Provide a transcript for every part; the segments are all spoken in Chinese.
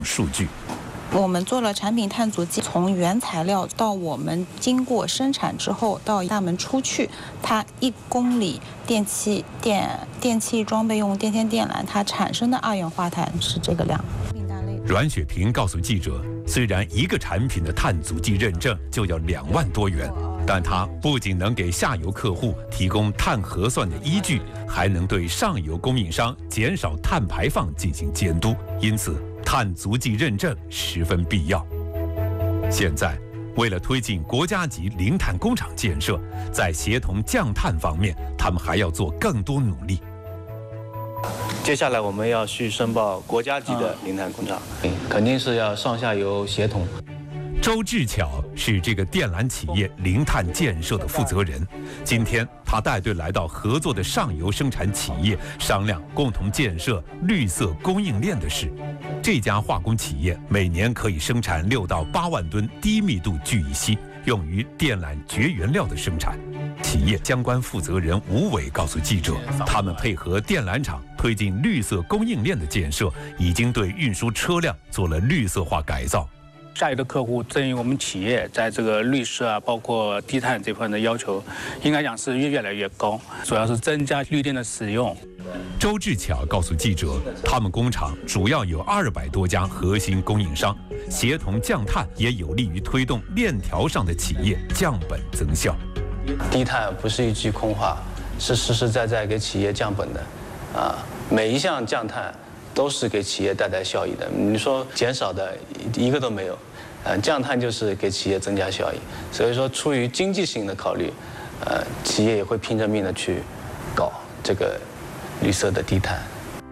数据。 我们做了产品碳足迹，从原材料到我们经过生产之后到大门出去，它1公里电器装备用电线电缆它产生的二氧化碳是这个量。 阮雪萍告诉记者，虽然一个产品的碳足迹认证就要2万多元，但它不仅能给下游客户提供碳核算的依据，还能对上游供应商减少碳排放进行监督，因此碳足迹认证十分必要。现在，为了推进国家级零碳工厂建设，在协同降碳方面，他们还要做更多努力。 接下来我们要去申报国家级的零碳工厂，肯定是要上下游协同。 周志巧是这个电缆企业零碳建设的负责人。今天，他带队来到合作的上游生产企业，商量共同建设绿色供应链的事。这家化工企业每年可以生产6到8万吨低密度聚乙烯，用于电缆绝原料的生产。企业相关负责人吴伟告诉记者，他们配合电缆厂推进绿色供应链的建设，已经对运输车辆做了绿色化改造。 下游的客户对于我们企业在这个绿色包括低碳这方面的要求，应该讲是越来越高，主要是增加绿电的使用。 周志巧告诉记者，他们工厂主要有200多家核心供应商，协同降碳也有利于推动链条上的企业降本增效。 低碳不是一句空话，是实实在在给企业降本的，每一项降碳都是给企业带来效益的。你说减少的一个都没有，降碳就是给企业增加效益。所以说，出于经济性的考虑，企业也会拼着命的去搞这个绿色的低碳。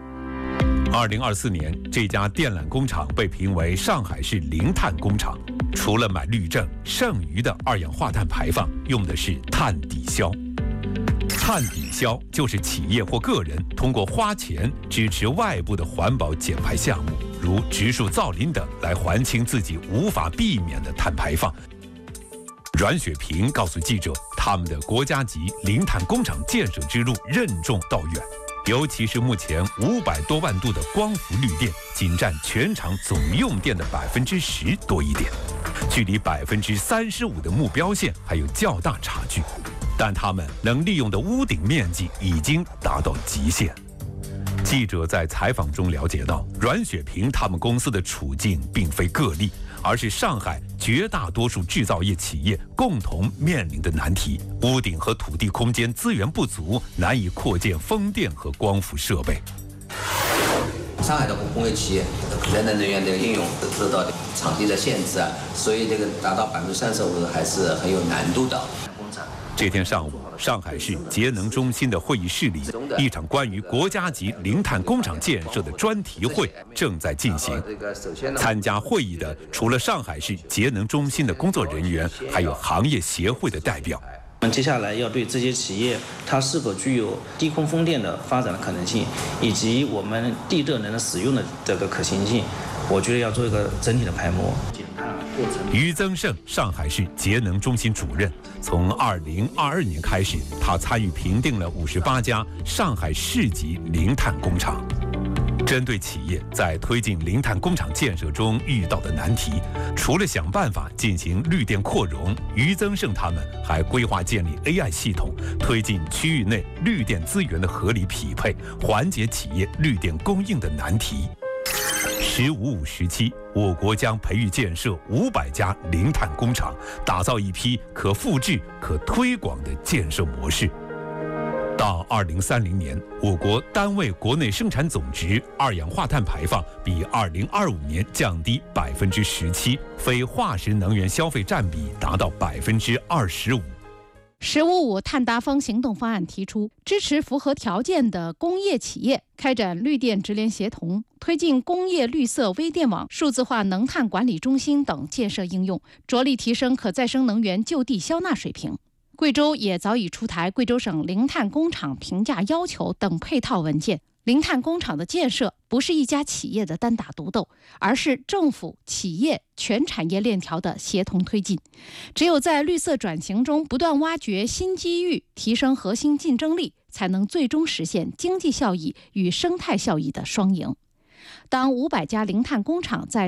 2024年，这家电缆工厂被评为上海市零碳工厂。除了买绿证，剩余的二氧化碳排放用的是碳抵消。碳抵消就是企业或个人通过花钱支持外部的环保减排项目，如植树造林等，来还清自己无法避免的碳排放。阮雪萍告诉记者，他们的国家级零碳工厂建设之路任重道远。尤其是目前500多万度的光伏绿电，仅占全场总用电的10%多一点，距离35%的目标线还有较大差距。但他们能利用的屋顶面积已经达到极限。记者在采访中了解到，阮雪萍他们公司的处境并非个例，而是上海绝大多数制造业企业共同面临的难题。屋顶和土地空间资源不足，难以扩建风电和光伏设备。 上海的工业企业节能能源的应用受到场地的限制所以这个达到35%还是很有难度的。 这天上午，上海市节能中心的会议室里，一场关于国家级零碳工厂建设的专题会正在进行。参加会议的除了上海市节能中心的工作人员，还有行业协会的代表。 我们接下来要对这些企业它是否具有低空风电的发展的可能性，以及我们地热能的使用的这个可行性，我觉得要做一个整体的排摸。 于增胜，上海市节能中心主任，从2022年开始，他参与评定了58家上海市级零碳工厂。针对企业在推进零碳工厂建设中遇到的难题，除了想办法进行绿电扩容，于增胜他们还规划建立 AI 系统，推进区域内绿电资源的合理匹配，缓解企业绿电供应的难题。“15-5时期，我国将培育建设500家零碳工厂，打造一批可复制、可推广的建设模式。到2030年，我国单位国内生产总值二氧化碳排放比2025年降低17%，非化石能源消费占比达到25%。 “15-5碳达峰行动方案提出，支持符合条件的工业企业开展绿电直联协同，推进工业绿色微电网、数字化能碳管理中心等建设应用，着力提升可再生能源就地消纳水平。贵州也早已出台贵州省零碳工厂评价要求等配套文件。零碳工厂的建设不是一家企业的单打独斗，而是政府、企业全产业链条的协同推进。只有在绿色转型中不断挖掘新机遇，提升核心竞争力，才能最终实现经济效益与生态效益的双赢。 当500家零碳工厂在